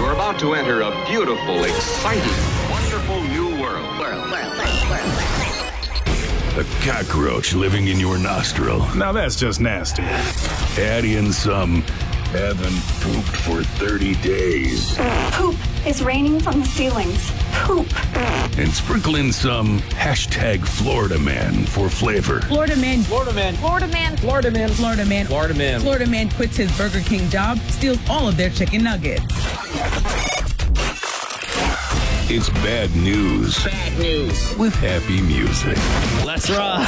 You're about to enter a beautiful, exciting, wonderful new world. A cockroach living in your nostril. Now that's just nasty. Add in some haven't pooped for 30 days. Poop is raining from the ceilings. Poop. And sprinkle in some hashtag Florida Man for flavor. Florida man. Florida man. Florida man. Florida man. Florida man. Florida man. Florida man quits his Burger King job, steals all of their chicken nuggets. It's bad news. Bad news. With happy music. Let's rock.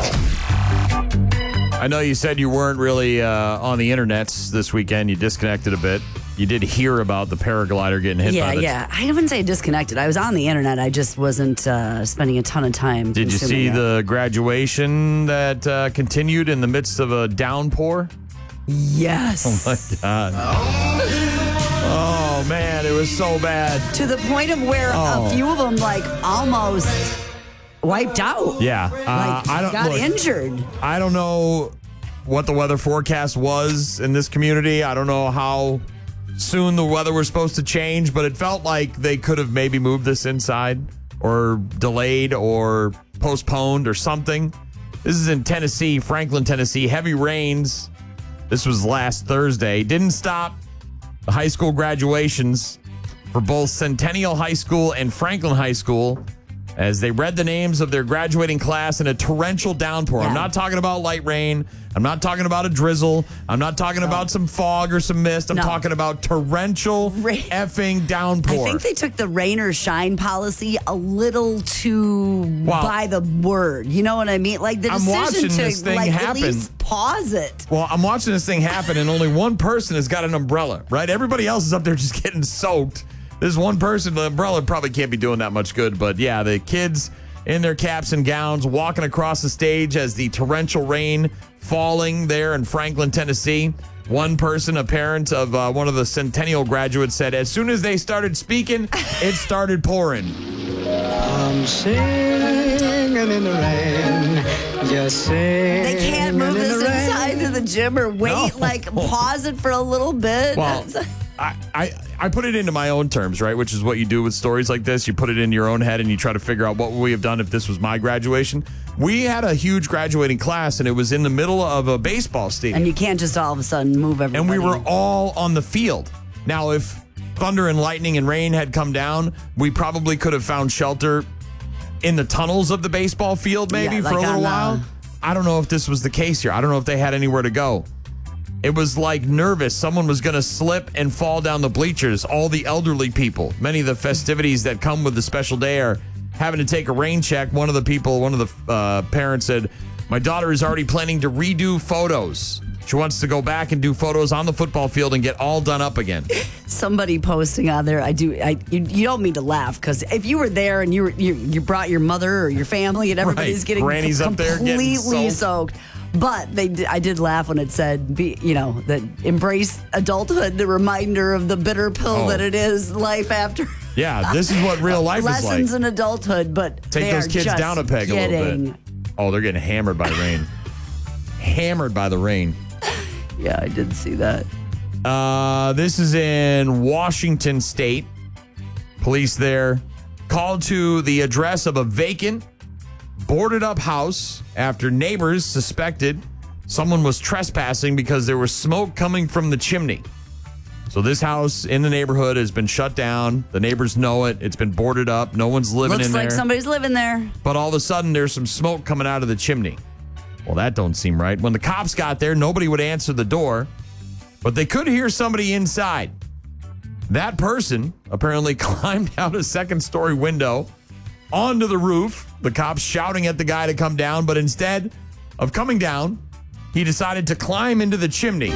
I know you said you weren't really on the internets this weekend. You disconnected a bit. You did hear about the paraglider getting hit by the... Yeah. I wouldn't say disconnected. I was on the internet. I just wasn't spending a ton of time. Did you see the graduation that continued in the midst of a downpour? Yes. Oh, my God. Oh, man, it was so bad. To the point of where a few of them, almost wiped out. Yeah. Got injured. I don't know what the weather forecast was in this community. I don't know how soon the weather was supposed to change, but it felt like they could have maybe moved this inside or delayed or postponed or something. This is in Tennessee, Franklin, Tennessee. Heavy rains. This was last Thursday. Didn't stop the high school graduations for both Centennial High School and Franklin High School as they read the names of their graduating class in a torrential downpour. Yeah. I'm not talking about light rain. I'm not talking about a drizzle. I'm not talking about some fog or some mist. I'm talking about torrential effing downpour. I think they took the rain or shine policy a little too by the word. You know what I mean? Like the I'm watching decision this to thing happen. at least pause it. Well, I'm watching this thing happen, and only one person has got an umbrella, right? Everybody else is up there just getting soaked. This one person, the umbrella probably can't be doing that much good, but yeah, the kids in their caps and gowns walking across the stage as the torrential rain falling there in Franklin, Tennessee. One person, a parent of one of the Centennial graduates, said as soon as they started speaking, it started pouring. I'm singing in the rain, just singing. They can't move this inside to the gym or wait, pause it for a little bit. Well, I put it into my own terms, right? Which is what you do with stories like this. You put it in your own head and you try to figure out what would we have done if this was my graduation. We had a huge graduating class and it was in the middle of a baseball stadium. And you can't just all of a sudden move everybody. And we were all on the field. Now, if thunder and lightning and rain had come down, we probably could have found shelter in the tunnels of the baseball field maybe for a little while. I don't know if this was the case here. I don't know if they had anywhere to go. It was nervous. Someone was going to slip and fall down the bleachers. All the elderly people, many of the festivities that come with the special day are having to take a rain check. One of the parents said, my daughter is already planning to redo photos. She wants to go back and do photos on the football field and get all done up again. Somebody posting on there, you don't mean to laugh because if you were there and you brought your mother or your family and everybody's getting Granny's up there getting completely soaked. But I did laugh when it said, that embrace adulthood, the reminder of the bitter pill that it is life after. Yeah, this is what real life is like. Lessons in adulthood, but take those kids down a peg a little bit. Oh, they're getting hammered by rain. Hammered by the rain. Yeah, I did see that. This is in Washington State. Police there called to the address of a vacant, boarded up house after neighbors suspected someone was trespassing because there was smoke coming from the chimney. So this house in the neighborhood has been shut down. The neighbors know it. It's been boarded up. No one's living in there. Looks like somebody's living there. But all of a sudden, there's some smoke coming out of the chimney. Well, that don't seem right. When the cops got there, nobody would answer the door, but they could hear somebody inside. That person apparently climbed out a second-story window onto the roof. The cops shouting at the guy to come down, but instead of coming down, he decided to climb into the chimney.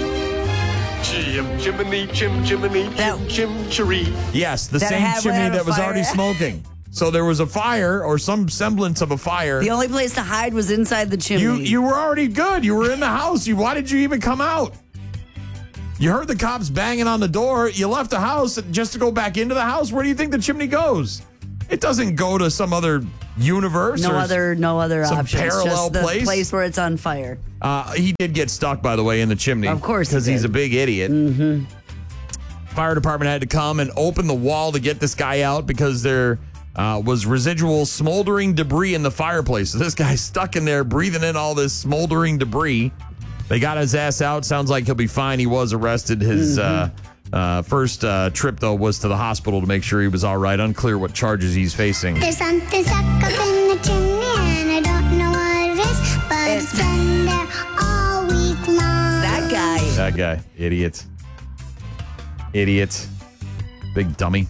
Chimney, chimney. Yes, the same chimney that was already smoking. So there was a fire or some semblance of a fire. The only place to hide was inside the chimney. You were already good. You were in the house. Why did you even come out? You heard the cops banging on the door. You left the house just to go back into the house. Where do you think the chimney goes? It doesn't go to some other universe. No other some options. Parallel just the place where it's on fire. He did get stuck, by the way, in the chimney. Of course, because he's a big idiot. Mm-hmm. Fire department had to come and open the wall to get this guy out because there was residual smoldering debris in the fireplace. So this guy's stuck in there breathing in all this smoldering debris. They got his ass out. Sounds like he'll be fine. He was arrested. His first trip, though, was to the hospital to make sure he was all right. Unclear what charges he's facing. There's something stuck up in the chimney and I don't know what it is, but it's been there all week long. That guy. Idiot. Big dummy.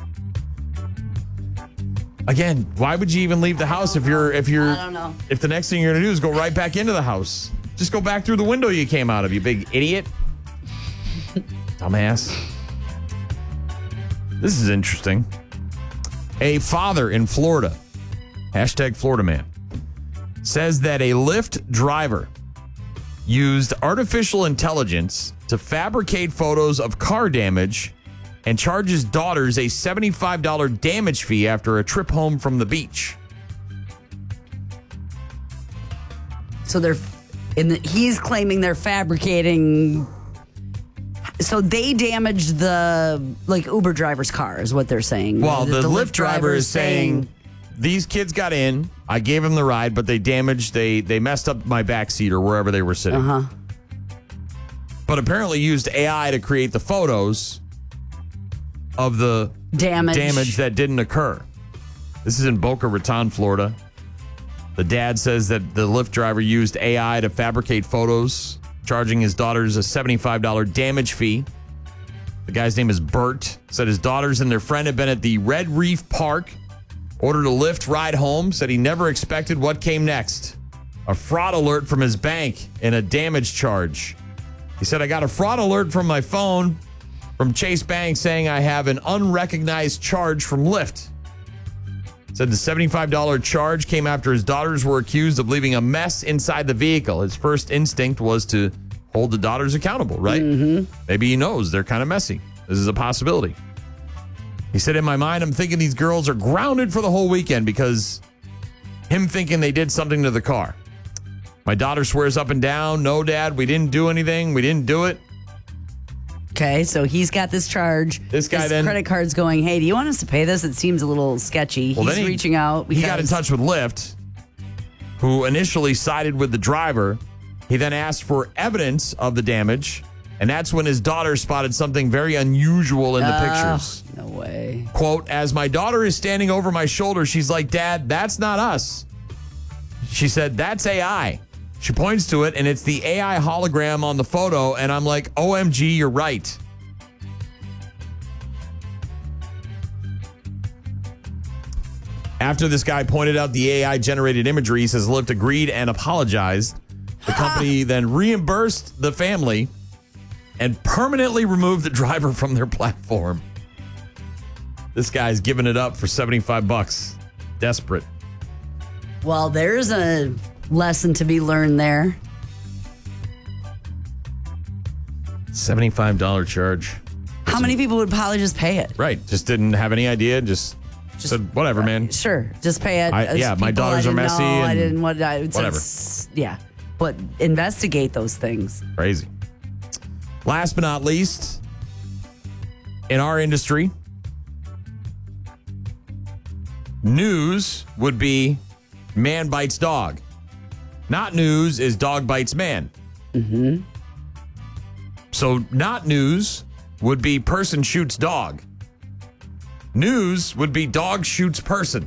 Again, why would you even leave the house if you're I don't know. if the next thing you're gonna do is go right back into the house? Just go back through the window you came out of, you big idiot. Dumbass. This is interesting. A father in Florida, #FloridaMan, says that a Lyft driver used artificial intelligence to fabricate photos of car damage and charge his daughters a $75 damage fee after a trip home from the beach. So he's claiming they're fabricating. So they damaged the Uber driver's car is what they're saying. Well, the Lyft driver is saying these kids got in. I gave them the ride, but they messed up my backseat or wherever they were sitting. But apparently used AI to create the photos of the damage that didn't occur. This is in Boca Raton, Florida. The dad says that the Lyft driver used AI to fabricate photos, charging his daughters a $75 damage fee. The guy's name is Bert. Said his daughters and their friend had been at the Red Reef Park, ordered a Lyft ride home, said he never expected what came next. A fraud alert from his bank and a damage charge. He said, I got a fraud alert from my phone from Chase Bank saying I have an unrecognized charge from Lyft. Said the $75 charge came after his daughters were accused of leaving a mess inside the vehicle. His first instinct was to hold the daughters accountable, right? Maybe he knows they're kind of messy. This is a possibility. He said, in my mind, I'm thinking these girls are grounded for the whole weekend because him thinking they did something to the car. My daughter swears up and down, no, Dad, we didn't do anything. We didn't do it. Okay, so he's got this charge. This guy his then credit card's going, hey, do you want us to pay this? It seems a little sketchy. Well, he's reaching out. He got in touch with Lyft, who initially sided with the driver. He then asked for evidence of the damage, and that's when his daughter spotted something very unusual in the pictures. No way. Quote, as my daughter is standing over my shoulder, she's like, Dad, that's not us. She said, that's AI. She points to it, and it's the AI hologram on the photo, and I'm like, OMG, you're right. After this guy pointed out the AI-generated imagery, he says Lyft agreed and apologized. The company then reimbursed the family and permanently removed the driver from their platform. This guy's giving it up for $75. Desperate. Well, there's a lesson to be learned there. $75 charge. How many people would probably just pay it? Right. Just didn't have any idea. Just said, whatever, man. Sure. Just pay it. My daughters are messy. I didn't want whatever. Yeah. But investigate those things. Crazy. Last but not least, in our industry, news would be man bites dog. Not news is dog bites man. Mm-hmm. So not news would be person shoots dog. News would be dog shoots person.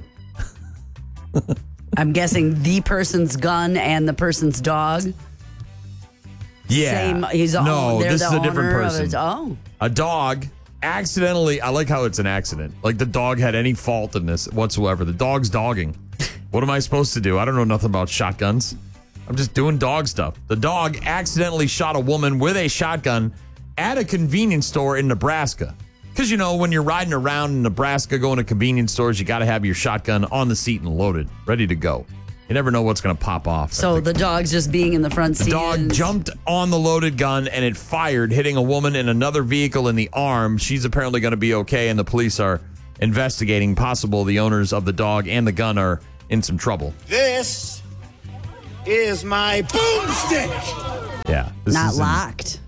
I'm guessing the person's gun and the person's dog. Yeah. This is a different person. A dog accidentally, I like how it's an accident. Like the dog had any fault in this whatsoever. The dog's dogging. What am I supposed to do? I don't know nothing about shotguns. I'm just doing dog stuff. The dog accidentally shot a woman with a shotgun at a convenience store in Nebraska. Because, when you're riding around in Nebraska going to convenience stores, you got to have your shotgun on the seat and loaded, ready to go. You never know what's going to pop off. So the dog's just being in the front seat. The dog jumped on the loaded gun and it fired, hitting a woman in another vehicle in the arm. She's apparently going to be okay, and the police are investigating. Possible the owners of the dog and the gun are in some trouble. This is my boomstick. Yeah. This Not is locked.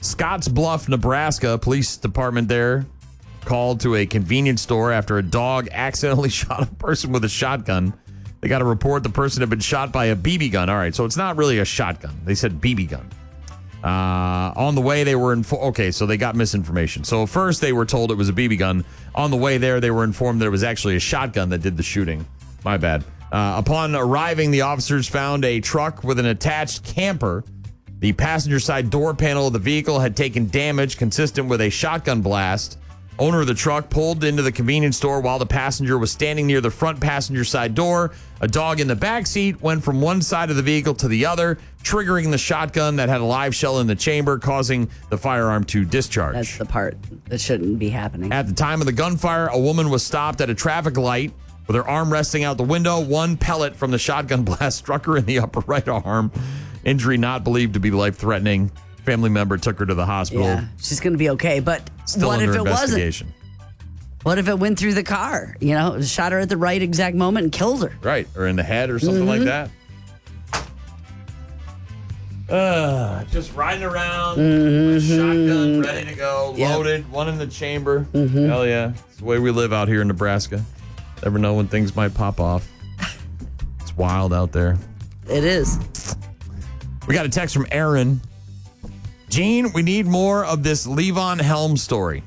Scottsbluff, Nebraska, police department there called to a convenience store after a dog accidentally shot a person with a shotgun. They got a report the person had been shot by a BB gun. All right, so it's not really a shotgun. They said BB gun. On the way, they were okay, so they got misinformation. So first, they were told it was a BB gun. On the way there, they were informed that it was actually a shotgun that did the shooting. My bad. Upon arriving, the officers found a truck with an attached camper. The passenger side door panel of the vehicle had taken damage consistent with a shotgun blast. Owner of the truck pulled into the convenience store while the passenger was standing near the front passenger side door. A dog in the back seat went from one side of the vehicle to the other, triggering the shotgun that had a live shell in the chamber, causing the firearm to discharge. That's the part that shouldn't be happening. At the time of the gunfire, a woman was stopped at a traffic light with her arm resting out the window. One pellet from the shotgun blast struck her in the upper right arm. Injury not believed to be life-threatening. Family member took her to the hospital. Yeah, she's going to be okay. But Still what under if it investigation. wasn't? What if it went through the car? You know, shot her at the right exact moment and killed her. Right, or in the head or something like that. Just riding around with a shotgun, ready to go, loaded, one in the chamber. Hell yeah. It's the way we live out here in Nebraska. Never know when things might pop off. It's wild out there. It is. We got a text from Aaron. Gene, we need more of this Levon Helm story.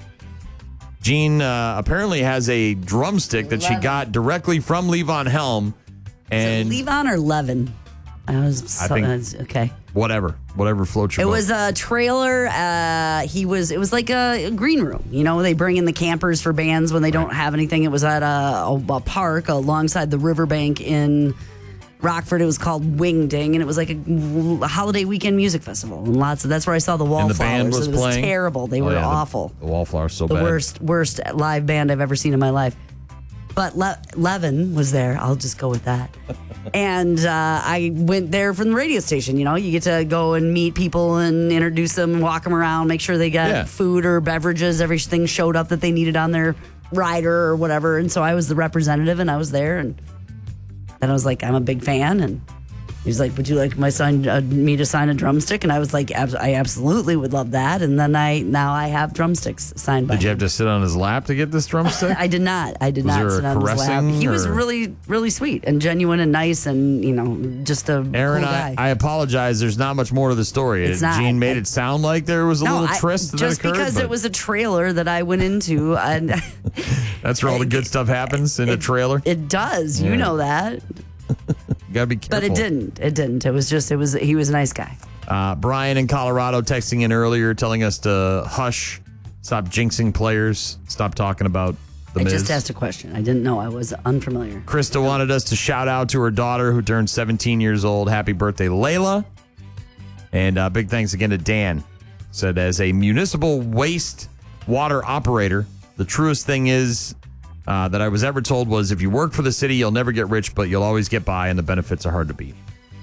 Gene apparently has a drumstick that she got directly from Levon Helm. And Levon or Levin? I think okay. Whatever floats your boat. It was a trailer. It was like a green room. You know, they bring in the campers for bands when they don't have anything. It was at a park alongside the riverbank in Rockford. It was called Wingding, and it was like a holiday weekend music festival, and that's where I saw the Wallflowers. And the band was playing? Terrible. They were awful. The Wallflowers so the bad. worst live band I've ever seen in my life. But Levin was there. I'll just go with that. And I went there from the radio station. You know, you get to go and meet people and introduce them and walk them around, make sure they got food or beverages. Everything showed up that they needed on their rider or whatever. And so I was the representative, and I was there. And then I was like, I'm a big fan. And he's like, would you like me to sign a drumstick? And I was like, I absolutely would love that. And then now I have drumsticks signed by him. Did you have to sit on his lap to get this drumstick? I did not. I did not sit on his lap. He was really, really sweet and genuine and nice and, you know, just a Aaron, cool guy. I apologize. There's not much more to the story. It's not. Gene made it sound like there was a little tryst that just occurred. because it was a trailer that I went into. And that's where all the good stuff happens, in a trailer? It does. You know that. You gotta be careful. But it didn't. It was he was a nice guy. Brian in Colorado texting in earlier telling us to hush, stop jinxing players, stop talking about the Miz. I just asked a question. I didn't know. I was unfamiliar. Krista wanted us to shout out to her daughter who turned 17 years old. Happy birthday, Layla. And big thanks again to Dan. Said, as a municipal waste water operator, the truest thing is that I was ever told was, if you work for the city, you'll never get rich, but you'll always get by, and the benefits are hard to beat.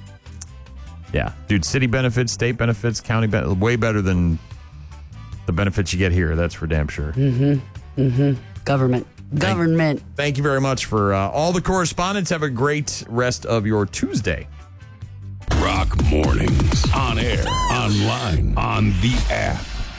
Yeah, dude, city benefits, state benefits, county benefits, way better than the benefits you get here. That's for damn sure. Government. Thank you very much for all the correspondence. Have a great rest of your Tuesday. Rock Mornings. On air, online, on the app.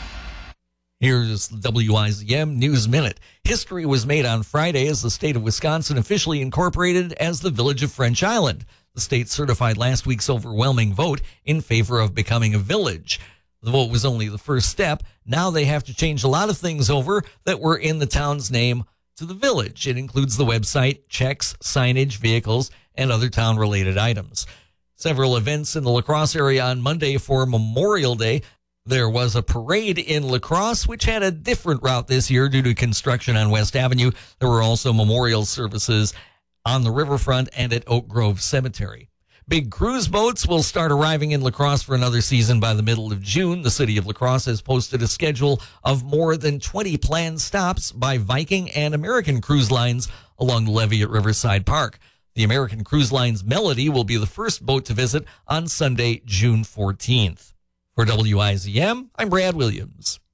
Here's the WIZM News Minute. History was made on Friday as the state of Wisconsin officially incorporated as the Village of French Island. The state certified last week's overwhelming vote in favor of becoming a village. The vote was only the first step. Now they have to change a lot of things over that were in the town's name to the village. It includes the website, checks, signage, vehicles, and other town-related items. Several events in the La Crosse area on Monday for Memorial Day. There was a parade in La Crosse, which had a different route this year due to construction on West Avenue. There were also memorial services on the riverfront and at Oak Grove Cemetery. Big cruise boats will start arriving in La Crosse for another season by the middle of June. The city of La Crosse has posted a schedule of more than 20 planned stops by Viking and American Cruise Lines along the levee at Riverside Park. The American Cruise Lines Melody will be the first boat to visit on Sunday, June 14th. For WIZM, I'm Brad Williams.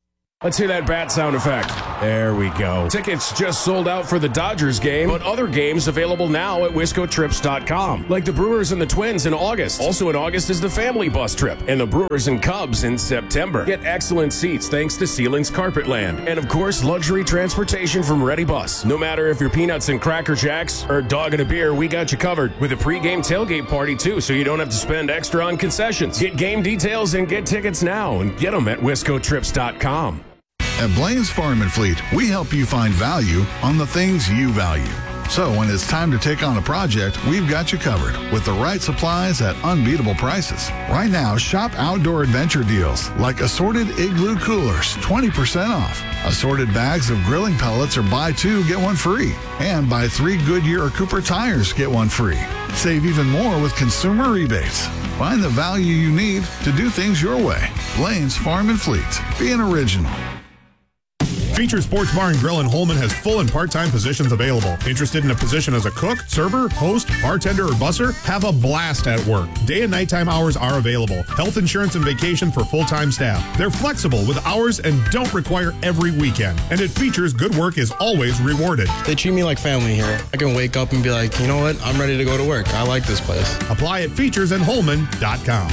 Let's hear that bat sound effect. There we go. Tickets just sold out for the Dodgers game, but other games available now at WiscoTrips.com. Like the Brewers and the Twins in August. Also in August is the family bus trip, and the Brewers and Cubs in September. Get excellent seats thanks to Ceilings Carpetland. And of course, luxury transportation from Ready Bus. No matter if you're peanuts and Cracker Jacks or a dog and a beer, we got you covered. With a pregame tailgate party too, so you don't have to spend extra on concessions. Get game details and get tickets now, and get them at WiscoTrips.com. At Blaine's Farm and Fleet, we help you find value on the things you value. So when it's time to take on a project, we've got you covered with the right supplies at unbeatable prices. Right now, shop outdoor adventure deals like assorted Igloo coolers, 20% off. Assorted bags of grilling pellets or buy 2, get 1 free. And buy 3 Goodyear or Cooper tires, get 1 free. Save even more with consumer rebates. Find the value you need to do things your way. Blaine's Farm and Fleet. Be an original. Feature Sports Bar and Grill in Holman has full and part-time positions available. Interested in a position as a cook, server, host, bartender, or busser? Have a blast at work. Day and nighttime hours are available. Health insurance and vacation for full-time staff. They're flexible with hours and don't require every weekend. And at Features, good work is always rewarded. They treat me like family here. I can wake up and be like, you know what? I'm ready to go to work. I like this place. Apply at featuresinholman.com.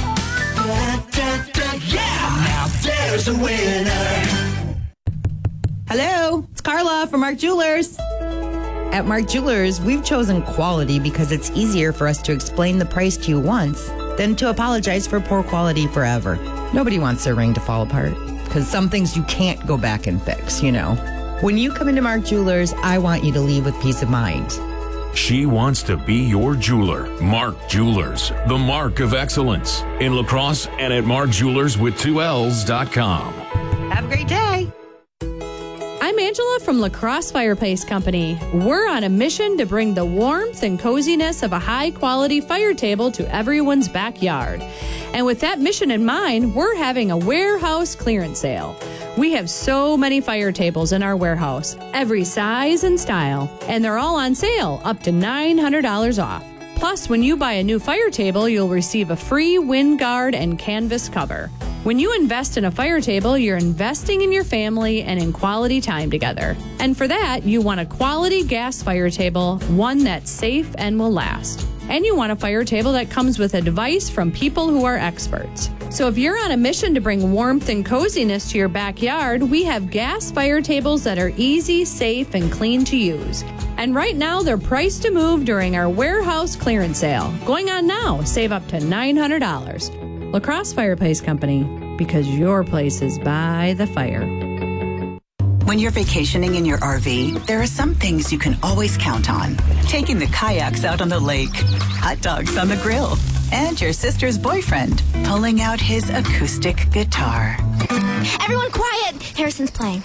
Yeah, now there's a winner. Hello, it's Carla from Mark Jewelers. At Mark Jewelers, we've chosen quality because it's easier for us to explain the price to you once than to apologize for poor quality forever. Nobody wants their ring to fall apart because some things you can't go back and fix, you know. When you come into Mark Jewelers, I want you to leave with peace of mind. She wants to be your jeweler. Mark Jewelers, the mark of excellence. In La Crosse and at markjewelers.com. Have a great day. I'm Angela from La Crosse Fireplace Company. We're on a mission to bring the warmth and coziness of a high-quality fire table to everyone's backyard. And with that mission in mind, we're having a warehouse clearance sale. We have so many fire tables in our warehouse, every size and style, and they're all on sale, up to $900 off. Plus, when you buy a new fire table, you'll receive a free wind guard and canvas cover. When you invest in a fire table, you're investing in your family and in quality time together. And for that, you want a quality gas fire table, one that's safe and will last. And you want a fire table that comes with advice from people who are experts. So if you're on a mission to bring warmth and coziness to your backyard, we have gas fire tables that are easy, safe, and clean to use. And right now, they're priced to move during our warehouse clearance sale. Going on now, save up to $900. La Crosse Fireplace Company, because your place is by the fire. When you're vacationing in your RV, there are some things you can always count on. Taking the kayaks out on the lake, hot dogs on the grill, and your sister's boyfriend pulling out his acoustic guitar. Everyone quiet! Harrison's playing.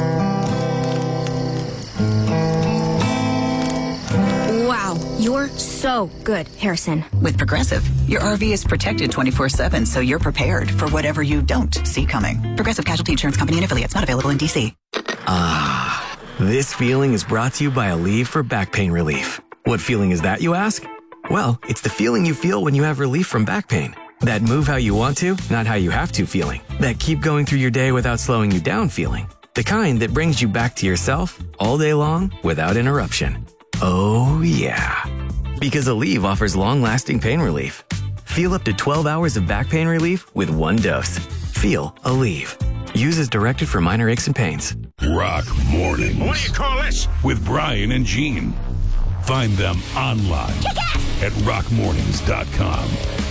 Wow, you're so good, Harrison. With Progressive, your RV is protected 24/7, so you're prepared for whatever you don't see coming. Progressive Casualty Insurance Company and affiliates, not available in D.C. Ah, this feeling is brought to you by Aleve for back pain relief. What feeling is that, you ask? Well, it's the feeling you feel when you have relief from back pain. That move how you want to, not how you have to feeling. That keep going through your day without slowing you down feeling. The kind that brings you back to yourself all day long without interruption. Oh, yeah. Because Aleve offers long-lasting pain relief. Feel up to 12 hours of back pain relief with one dose. Feel Aleve. Use as directed for minor aches and pains. Rock Mornings. What do you call this? With Brian and Gene. Find them online at rockmornings.com.